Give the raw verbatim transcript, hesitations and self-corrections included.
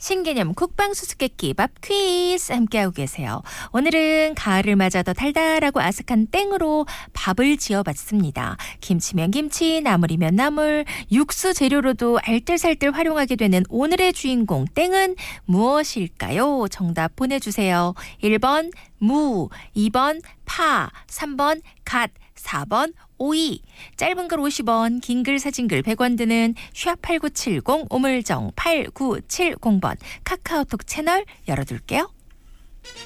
신개념 국방 수수께끼 밥 퀴즈 함께하고 계세요. 오늘은 가을을 맞아 더 달달하고 아삭한 땡으로 밥을 지어봤습니다. 김치면 김치, 나물이면 나물, 육수 재료로도 알뜰살뜰 활용하게 되는 오늘의 주인공 땡은 무엇일까요? 정답 보내주세요. 일 번 무, 이 번 파, 삼 번 갓, 사 번 오이. 짧은 글 오십 원, 긴 글 사진 글 백 원 드는 샵 팔구칠공 우물정 팔구칠공 번 카카오톡 채널 열어둘게요.